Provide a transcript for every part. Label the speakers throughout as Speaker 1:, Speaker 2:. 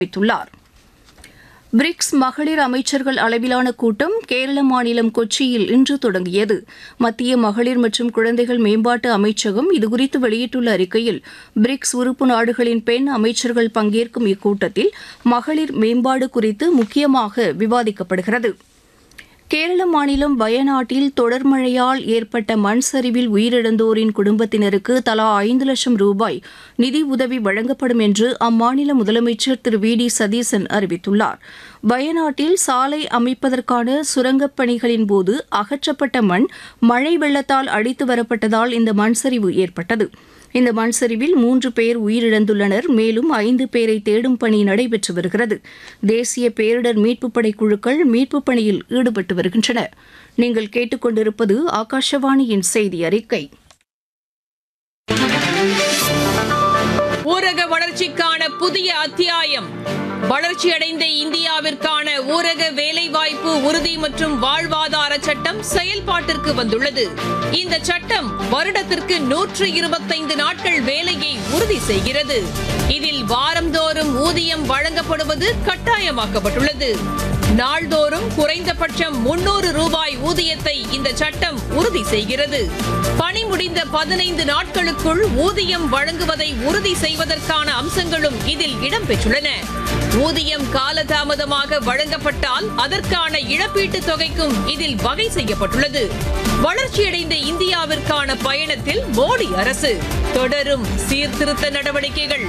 Speaker 1: தெரிவித்துள்ளார். பிரிக்ஸ் மகளிர் அமைச்சர்கள் அளவிலான கூட்டம் கேரள மாநிலம் கொச்சியில் இன்று தொடங்கியது. மத்திய மகளிர் மற்றும் குழந்தைகள் மேம்பாட்டு அமைச்சகம் இதுகுறித்து வெளியிட்டுள்ள அறிக்கையில், பிரிக்ஸ் உறுப்பு நாடுகளின் பெண் அமைச்சர்கள் பங்கேற்கும் இக்கூட்டத்தில் மகளிர் மேம்பாடு குறித்து முக்கியமாக விவாதிக்கப்படுகிறது. கேரள மாநிலம் வயநாட்டில் தொடர் மழையால் ஏற்பட்ட மண் சரிவில் உயிரிழந்தோரின் குடும்பத்தினருக்கு தலா 5 லட்சம் ரூபாய் நிதி உதவி வழங்கப்படும் என்று அம்மாநில முதலமைச்சர் திரு வி டி சதீசன் அறிவித்துள்ளார். வயநாட்டில் சாலை அமைப்பதற்கான சுரங்கப் பணிகளின் போது அகற்றப்பட்ட மண் மழை வெள்ளத்தால் அடித்து வரப்பட்டதால் இந்த மண் சரிவு ஏற்பட்டது. இந்த மண் சரிவில் 3 பேர் உயிரிழந்துள்ளனர். மேலும் 5 பேரை தேடும் பணி நடைபெற்று வருகிறது. தேசிய பேரிடர் மீட்புப் படை குழுக்கள் மீட்புப் பணியில் ஈடுபட்டு வருகின்றன. நீங்கள் கேட்டுக்கொண்டிருப்பது ஆகாஷவாணியின் செய்தி அறிக்கை.
Speaker 2: ஊரக வளர்ச்சிக்கான புதிய அத்தியாயம். வளர்ச்சியடைந்த இந்தியாவிற்கான ஊரக வேலைவாய்ப்பு உறுதி மற்றும் வாழ்வாதார சட்டம் செயல்பாட்டிற்கு வந்துள்ளது. இந்த சட்டம் வருடத்திற்கு 125 நாட்கள் வேலையை உறுதி செய்கிறது. இதில் வாரந்தோறும் ஊதியம் வழங்கப்படுவது கட்டாயமாக்கப்பட்டுள்ளது. நாள்தோறும் குறைந்தபட்சம் 300 ரூபாய் ஊதியத்தை இந்த சட்டம் உறுதி செய்கிறது. பணி முடிந்த 15 நாட்களுக்குள் ஊதியம் வழங்குவதை உறுதி செய்வதற்கான அம்சங்களும் இதில் இடம்பெற்றுள்ளன. ஊதியம் காலதாமதமாக வழங்கப்பட்டால் அதற்கான இழப்பீட்டுத் தொகைக்கும் இதில் வகை செய்யப்பட்டுள்ளது. வளர்ச்சியடைந்த இந்தியாவிற்கான பயணத்தில் மோடி அரசு தொடரும் சீர்திருத்த நடவடிக்கைகள்.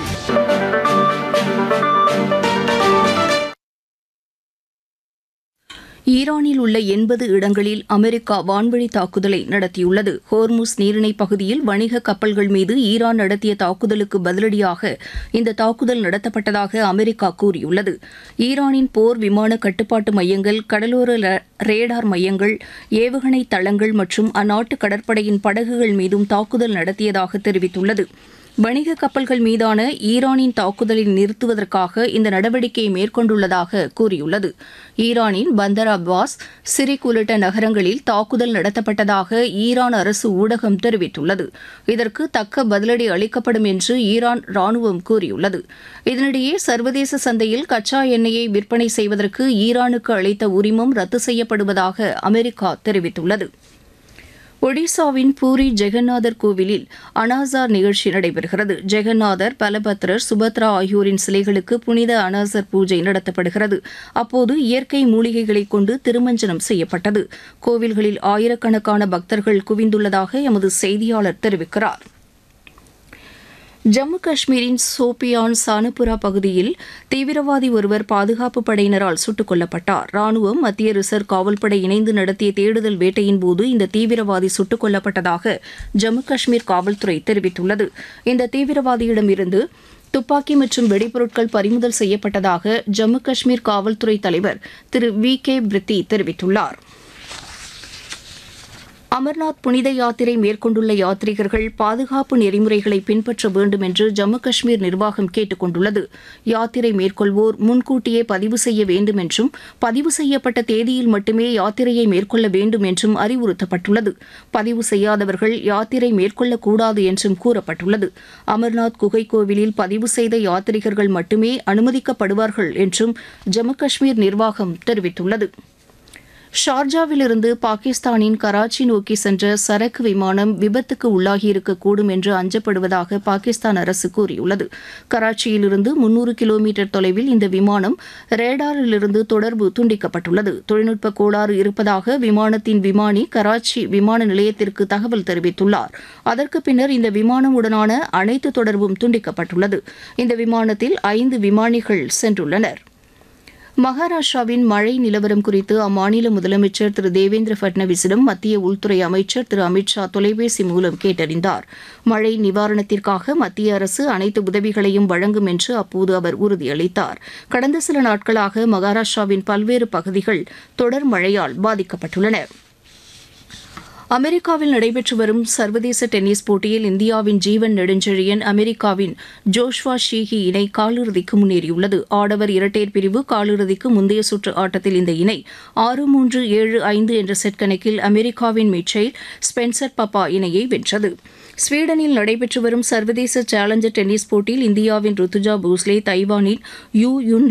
Speaker 1: ஈரானில் உள்ள 80 இடங்களில் அமெரிக்கா வான்வழி தாக்குதலை நடத்தியுள்ளது. ஹோர்முஸ் நீரிணை பகுதியில் வணிக கப்பல்கள் மீது ஈரான் நடத்திய தாக்குதலுக்கு பதிலடியாக இந்த தாக்குதல் நடத்தப்பட்டதாக அமெரிக்கா கூறியுள்ளது. ஈரானின் போர் விமான கட்டுப்பாட்டு மையங்கள், கடலோர ரேடார் மையங்கள், ஏவுகணை தளங்கள் மற்றும் அந்நாட்டு கடற்படையின் படகுகள் மீதும் தாக்குதல் நடத்தியதாக தெரிவித்துள்ளது. வணிக கப்பல்கள் மீதான ஈரானின் தாக்குதலை நிறுத்துவதற்காக இந்த நடவடிக்கையை மேற்கொண்டுள்ளதாக கூறியுள்ளது. ஈரானின் பந்தர் அப்பாஸ், சிரிக் உள்ளிட்ட நகரங்களில் தாக்குதல் நடத்தப்பட்டதாக ஈரான் அரசு ஊடகம் தெரிவித்துள்ளது. இதற்கு தக்க பதிலடி அளிக்கப்படும் என்று ஈரான் ராணுவம் கூறியுள்ளது. இதனிடையே சர்வதேச சந்தையில் கச்சா எண்ணெயை விற்பனை செய்வதற்கு ஈரானுக்கு அளித்த உரிமம் ரத்து செய்யப்படுவதாக அமெரிக்கா தெரிவித்துள்ளது. ஒடிசாவின் பூரி ஜெகநாதர் கோவிலில் அனாசார் நிகழ்ச்சி நடைபெறுகிறது. ஜெகநாதர், பலபத்ரர், சுபத்ரா ஆகியோரின் சிலைகளுக்கு புனித அனாசர் பூஜை நடத்தப்படுகிறது. அப்போது இயற்கை மூலிகைகளை கொண்டு திருமஞ்சனம் செய்யப்பட்டது. கோவில்களில் ஆயிரக்கணக்கான பக்தர்கள் குவிந்துள்ளதாக எமது செய்தியாளர் தெரிவிக்கிறார். ஜம்மு காஷ்மீரின் சோபியான் சானபுரா பகுதியில் தீவிரவாதி ஒருவர் பாதுகாப்பு படையினரால் சுட்டுக் கொல்லப்பட்டார். ராணுவம், மத்திய ரிசர்வ் காவல்படை இணைந்து நடத்திய தேடுதல் வேட்டையின்போது இந்த தீவிரவாதி சுட்டுக் கொல்லப்பட்டதாக ஜம்மு காஷ்மீர் காவல்துறை தெரிவித்துள்ளது. இந்த தீவிரவாதியிடமிருந்து துப்பாக்கி மற்றும் வெடிபொருட்கள் பறிமுதல் செய்யப்பட்டதாக ஜம்மு காஷ்மீர் காவல்துறை தலைவர் திரு வி கே பிரித்தி தெரிவித்துள்ளார். அமர்நாத் புனித யாத்திரை மேற்கொண்டுள்ள யாத்ரீகர்கள் பாதுகாப்பு நெறிமுறைகளை பின்பற்ற வேண்டும் என்று ஜம்மு காஷ்மீர் நிர்வாகம் கேட்டுக் கொண்டுள்ளது. யாத்திரை மேற்கொள்வோர் முன்கூட்டியே பதிவு செய்ய வேண்டும் என்றும், பதிவு செய்யப்பட்ட தேதியில் மட்டுமே யாத்திரையை மேற்கொள்ள வேண்டும் என்றும் அறிவுறுத்தப்பட்டுள்ளது. பதிவு செய்யாதவர்கள் யாத்திரை மேற்கொள்ளக்கூடாது என்றும் கூறப்பட்டுள்ளது. அமர்நாத் குகை கோவிலில் பதிவு செய்த யாத்ரீகர்கள் மட்டுமே அனுமதிக்கப்படுவார்கள் என்றும் ஜம்மு காஷ்மீர் நிர்வாகம் தெரிவித்துள்ளது. ஷார்ஜாவிலிருந்து பாகிஸ்தானின் கராச்சி நோக்கி சென்ற சரக்கு விமானம் விபத்துக்கு உள்ளாகியிருக்கக்கூடும் என்று அஞ்சப்படுவதாக பாகிஸ்தான் அரசு கூறியுள்ளது. கராச்சியிலிருந்து 300 கிலோமீட்டர் தொலைவில் இந்த விமானம் ரேடாரிலிருந்து தொடர்பு துண்டிக்கப்பட்டுள்ளது. தொழில்நுட்ப கோளாறு இருப்பதாக விமானத்தின் விமானி கராச்சி விமான நிலையத்திற்கு தகவல் தெரிவித்துள்ளார். அதற்கு பின்னர் இந்த விமானமுடனான அனைத்து தொடர்பும் துண்டிக்கப்பட்டுள்ளது. இந்த விமானத்தில் 5 விமானிகள் சென்றுள்ளனர். மகாராஷ்டிராவின் மழை நிலவரம் குறித்து அம்மாநில முதலமைச்சர் திரு தேவேந்திர பட்னவிஸிடம் மத்திய உள்துறை அமைச்சர் திரு அமித்ஷா தொலைபேசி மூலம் கேட்டறிந்தார். மழை நிவாரணத்திற்காக மத்திய அரசு அனைத்து உதவிகளையும் வழங்கும் என்று அப்போது அவர் உறுதியளித்தார். கடந்த சில நாட்களாக மகாராஷ்டிராவின் பல்வேறு பகுதிகள் தொடர் மழையால் பாதிக்கப்பட்டுள்ளன. அமெரிக்காவில் நடைபெற்று வரும் சர்வதேச டென்னிஸ் போட்டியில் இந்தியாவின் ஜீவன் நெடுஞ்செழியன் அமெரிக்காவின் ஜோஷ்வா ஷீஹி இணை காலிறுதிக்கு முன்னேறியுள்ளது. ஆடவர் இரட்டையர் பிரிவு காலிறுதிக்கு முந்தைய சுற்று ஆட்டத்தில் இந்த இணை 6-3, 7-5 என்ற செட் கணக்கில் அமெரிக்காவின் மிச்சைல் ஸ்பென்சர் பப்பா இணையை வென்றது. ஸ்வீடனில் நடைபெற்று வரும் சர்வதேச சேலஞ்சர் டென்னிஸ் போட்டியில் இந்தியாவின் ருத்துஜா போஸ்லே தைவானின் யூ யுன்